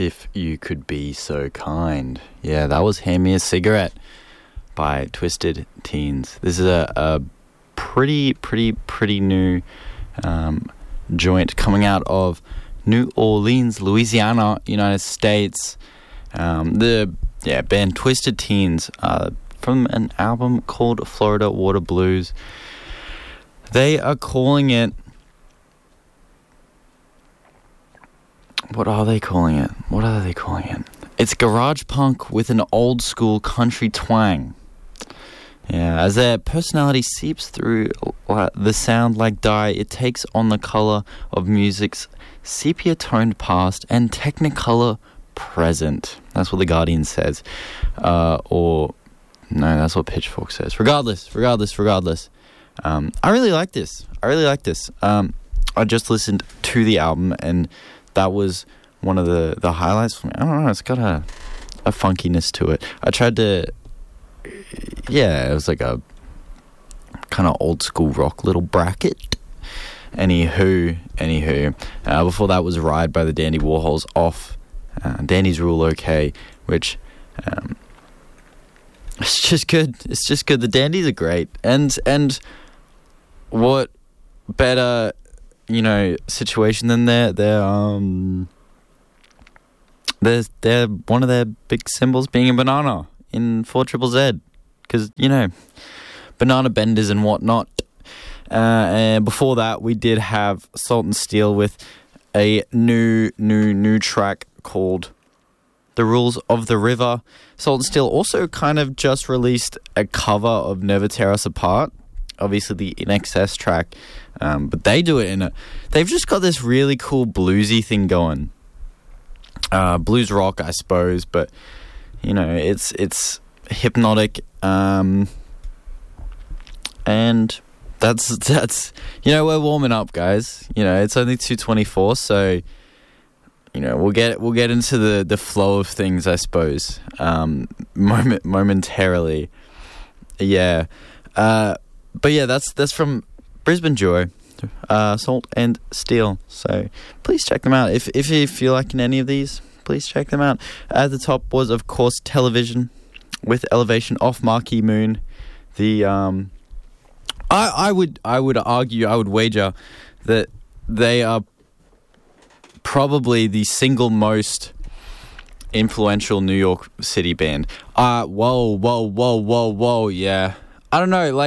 If You Could Be So Kind. Yeah, that was Hand Me a Cigarette by Twisted Teens. This is a pretty new joint coming out of New Orleans, Louisiana, United States. The band Twisted Teens, from an album called Florida Water Blues. They are calling it... What are they calling it? It's garage punk with an old school country twang. Yeah, as their personality seeps through the sound like dye, it takes on the color of music's sepia-toned past and technicolor present. That's what The Guardian says. No, that's what Pitchfork says. Regardless. I really like this. I just listened to the album, and that was one of the highlights for me. I don't know, it's got a funkiness to it. I tried to... Yeah, it was like a kind of old school rock little bracket. Anywho. Before that was Ride by the Dandy Warhols off Dandy's Rule OK, which... It's just good. The Dandies are great. And what better, situation than they're one of their big symbols being a banana in 4ZZZ, because banana benders and whatnot. And before that, we did have Salt and Steel with a new track called The Rules of the River. Salt and Steel also kind of just released a cover of Never Tear Us Apart, obviously the In Excess track, but they do it they've just got this really cool bluesy thing going. Blues rock, I suppose, but it's hypnotic, and that's we're warming up, guys. It's only 2:24, so we'll get into the flow of things, I suppose, momentarily. Yeah, but yeah, that's from Brisbane duo, Salt and Steel. So please check them out. If you feel like in any of these, please check them out. At the top was, of course, Television with Elevation off Marquee Moon. The I would wager that they are probably the single most influential New York City band. Whoa, yeah. I don't know,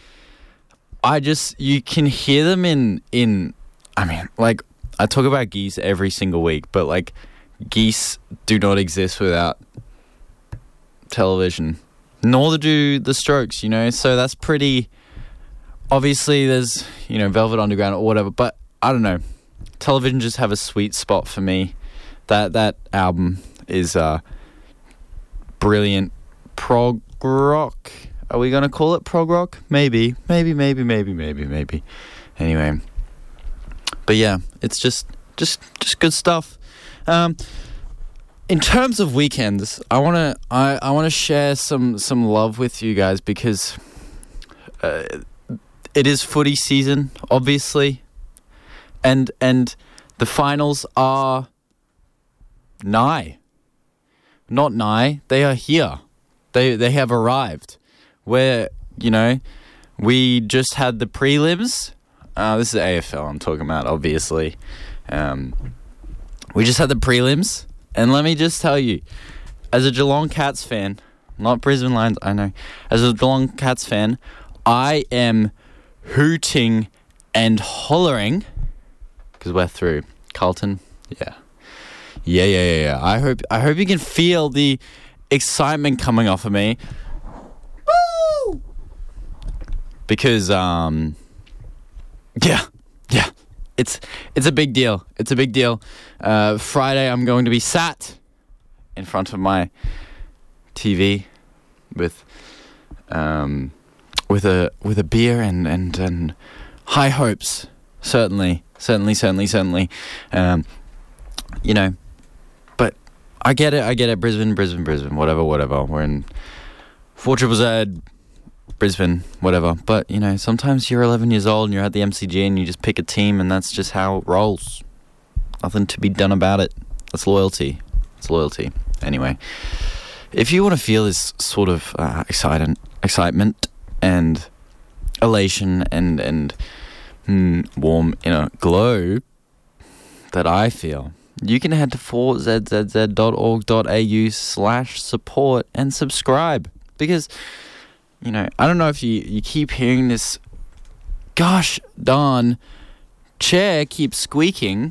you can hear them in I talk about Geese every single week, but Geese do not exist without Television. Nor do the Strokes, so that's pretty... Obviously, there's, Velvet Underground or whatever, but I don't know. Television just have a sweet spot for me. That album is brilliant. Prog rock. Are we going to call it prog rock? Maybe. Anyway. But yeah, it's just good stuff. In terms of weekends, I want to share some love with you guys, because it is footy season, obviously. And the finals are nigh. Not nigh, they are here. They have arrived. Where, we just had the prelims. This is AFL I'm talking about, obviously. We just had the prelims. And let me just tell you, as a Geelong Cats fan, not Brisbane Lions, I know. As a Geelong Cats fan, I am hooting and hollering, because we're through. Carlton, yeah. I hope you can feel the excitement coming off of me. Woo! Because it's a big deal. Friday I'm going to be sat in front of my TV with a beer and high hopes. Certainly. But I get it. Brisbane, whatever. We're in 4ZZZ, Brisbane, whatever. But, sometimes you're 11 years old and you're at the MCG and you just pick a team, and that's just how it rolls. Nothing to be done about it. That's loyalty. It's loyalty. Anyway, if you want to feel this sort of excitement and elation and warm inner glow that I feel, you can head to 4zzz.org.au/support and subscribe. Because, I don't know if you keep hearing this gosh darn chair keeps squeaking.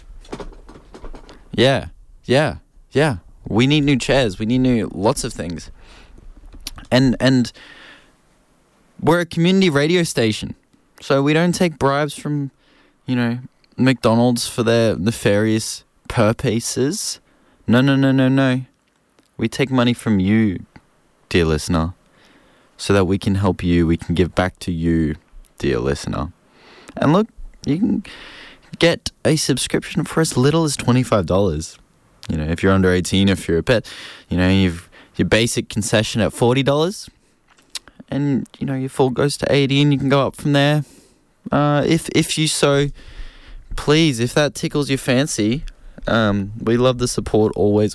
Yeah. We need new chairs. We need lots of things. And we're a community radio station. So we don't take bribes from, McDonald's for their nefarious purposes. No. We take money from you, dear listener, so that we can help you. We can give back to you, dear listener. And look, you can get a subscription for as little as $25. If you're under 18, if you're a pet, you've your basic concession at $40, and your full goes to $80, and you can go up from there. If you so please, if that tickles your fancy. We love the support always.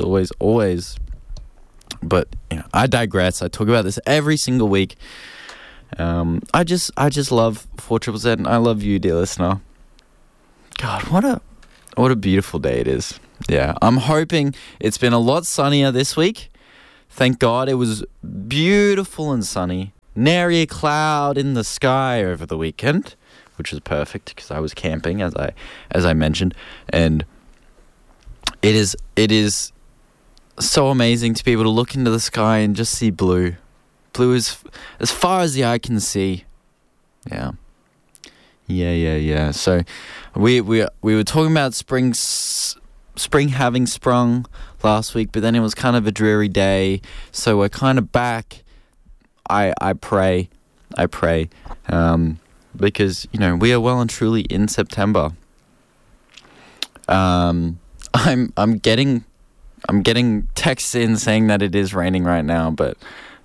But I digress. I talk about this every single week. I just love 4ZZZ, and I love you, dear listener. God, what a beautiful day it is. Yeah, I'm hoping it's been a lot sunnier this week. Thank God it was beautiful and sunny. Nary a cloud in the sky over the weekend, which was perfect because I was camping, as I mentioned, and it is so amazing to be able to look into the sky and just see blue as far as the eye can see. Yeah. So we were talking about spring having sprung last week, but then it was kind of a dreary day, so we're kind of back. I pray, because we are well and truly in September. I'm getting texts in saying that it is raining right now, but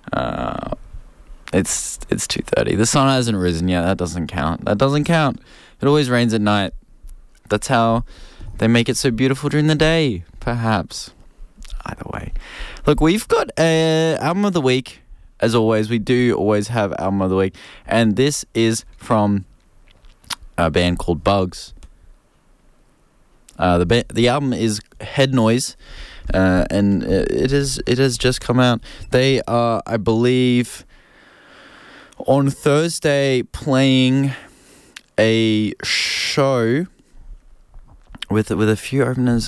it's 2:30. The sun hasn't risen yet. That doesn't count. It always rains at night. That's how they make it so beautiful during the day, perhaps. Either way. Look, we've got album of the week. As always, we do always have album of the week. And this is from a band called Bugs. The album is Head Noise. And it has just come out. They are, I believe, on Thursday playing a show with a few openers.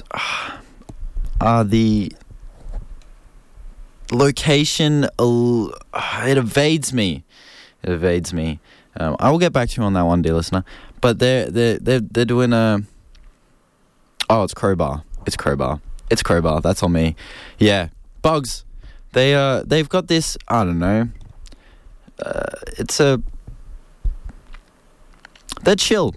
The location, it evades me. I will get back to you on that one, dear listener. But they're doing a. Oh, it's Crowbar. That's on me. Yeah, Bugs. They've got this. I don't know. They're chill.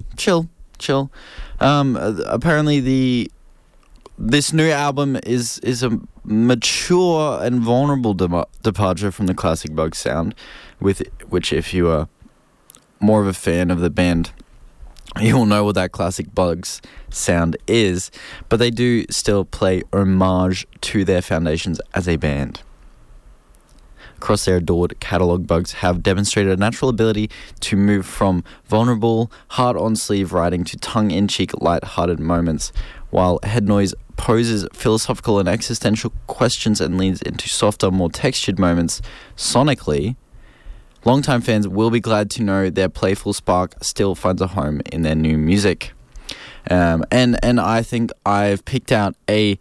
Apparently this new album is a mature and vulnerable departure from the classic Bugs sound, which if you are more of a fan of the band, you'll know what that classic Bugs sound is, but they do still play homage to their foundations as a band. Across their adored catalogue, Bugs have demonstrated a natural ability to move from vulnerable, hard-on-sleeve writing to tongue-in-cheek, light-hearted moments, while Head Noise poses philosophical and existential questions and leans into softer, more textured moments sonically. Longtime fans will be glad to know their playful spark still finds a home in their new music. And I think I've picked out a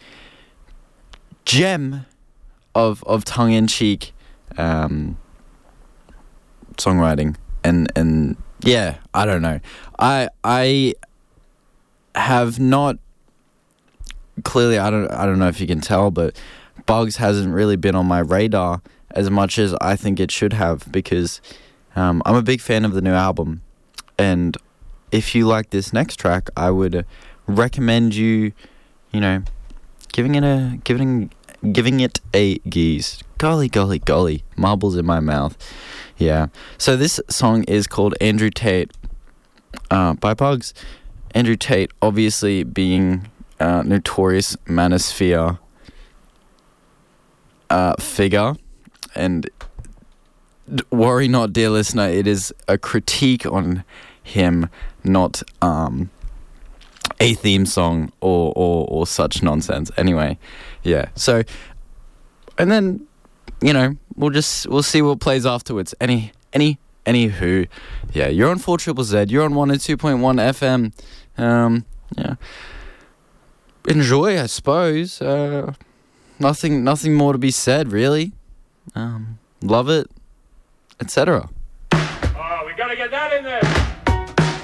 gem of tongue-in-cheek songwriting, and yeah, I don't know. I have not clearly. I don't know if you can tell, but Bugs hasn't really been on my radar as much as I think it should have, because I'm a big fan of the new album, and if you like this next track, I would recommend you giving it a geese. Golly, marbles in my mouth. Yeah. So this song is called Andrew Tate by Bugs. Andrew Tate, obviously being notorious manosphere figure, and worry not, dear listener, it is a critique on him, not a theme song or such nonsense. Anyway, yeah. So, and then, we'll see what plays afterwards. Anywho, yeah, you're on 4ZZZ, you're on 102.1 FM. Yeah. Enjoy, I suppose. Nothing more to be said, really. Love it, etc. Oh, we gotta get that in there.